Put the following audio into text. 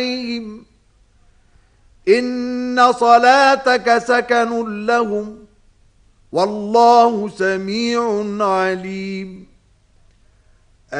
عليهم إن صلاتك سكن لهم والله سميع عليم